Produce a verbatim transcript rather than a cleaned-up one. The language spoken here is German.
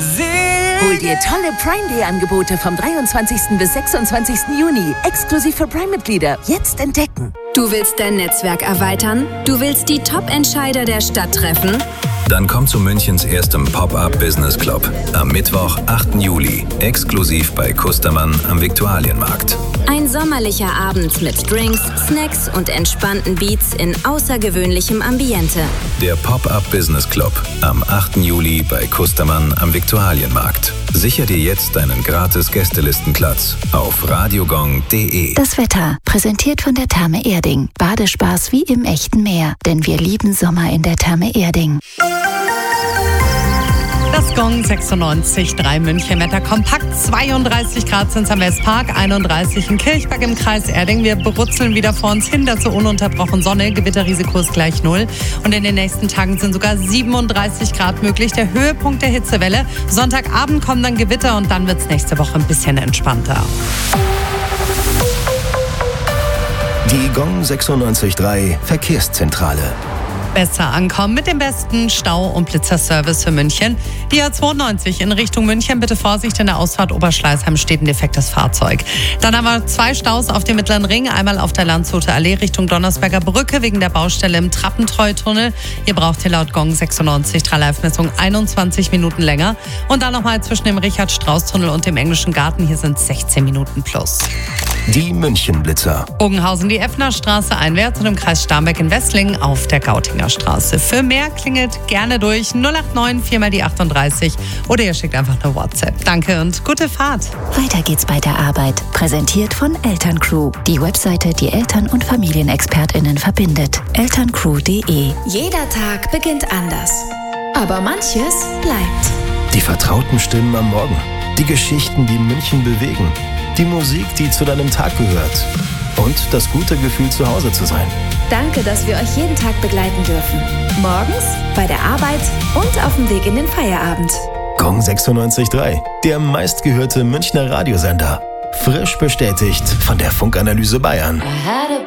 Hol dir tolle Prime Day Angebote vom dreiundzwanzigsten bis sechsundzwanzigsten Juni. Exklusiv für Prime-Mitglieder. Jetzt entdecken. Du willst dein Netzwerk erweitern? Du willst die Top-Entscheider der Stadt treffen? Dann komm zu Münchens erstem Pop-Up Business Club am Mittwoch, achten Juli, exklusiv bei Kustermann am Viktualienmarkt. Ein sommerlicher Abend mit Drinks, Snacks und entspannten Beats in außergewöhnlichem Ambiente. Der Pop-Up Business Club am achten Juli bei Kustermann am Viktualienmarkt. Sicher dir jetzt deinen gratis Gästelistenplatz auf radiogong punkt de. Das Wetter, präsentiert von der Therme Erding. Badespaß wie im echten Meer, denn wir lieben Sommer in der Therme Erding. Das Gong sechsundneunzig Komma drei München Wetter kompakt. zweiunddreißig Grad sind es am Westpark, einunddreißig in Kirchberg im Kreis Erding. Wir berutzeln wieder vor uns hin, dazu ununterbrochen Sonne. Gewitterrisiko ist gleich null. Und in den nächsten Tagen sind sogar siebenunddreißig Grad möglich. Der Höhepunkt der Hitzewelle. Sonntagabend kommen dann Gewitter und dann wird es nächste Woche ein bisschen entspannter. Die Gong sechsundneunzig Komma drei Verkehrszentrale. Besser ankommen mit dem besten Stau- und Blitzerservice für München. Die A zweiundneunzig in Richtung München, bitte Vorsicht, in der Ausfahrt Oberschleißheim steht ein defektes Fahrzeug. Dann haben wir zwei Staus auf dem Mittleren Ring, einmal auf der Landshuter Allee Richtung Donnersberger Brücke wegen der Baustelle im Trappentreutunnel. Ihr braucht hier laut Gong sechsundneunzig Komma drei Live-Messung einundzwanzig Minuten länger. Und dann nochmal zwischen dem Richard-Strauß-Tunnel und dem Englischen Garten, hier sind sechzehn Minuten plus. Die München-Blitzer. Bogenhausen, die Effnerstraße einwärts und im Kreis Starnberg in Wesslingen auf der Gautinger Straße. Für mehr klingelt gerne durch null acht neun vier mal die achtunddreißig oder ihr schickt einfach eine WhatsApp. Danke und gute Fahrt. Weiter geht's bei der Arbeit. Präsentiert von Elterncrew. Die Webseite, die Eltern- und FamilienexpertInnen verbindet. elterncrew punkt de. Jeder Tag beginnt anders. Aber manches bleibt. Die vertrauten Stimmen am Morgen. Die Geschichten, die München bewegen. Die Musik, die zu deinem Tag gehört. Und das gute Gefühl, zu Hause zu sein. Danke, dass wir euch jeden Tag begleiten dürfen. Morgens, bei der Arbeit und auf dem Weg in den Feierabend. Gong sechsundneunzig Komma drei, der meistgehörte Münchner Radiosender. Frisch bestätigt von der Funkanalyse Bayern.